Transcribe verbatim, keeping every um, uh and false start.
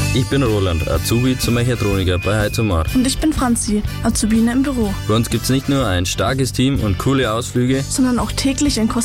Ich bin Roland, Azubi zum Mechatroniker bei Heizomar. Und ich bin Franzi, Azubine im Büro. Bei uns gibt's nicht nur ein starkes Team und coole Ausflüge, Sondern auch täglich ein kostenloses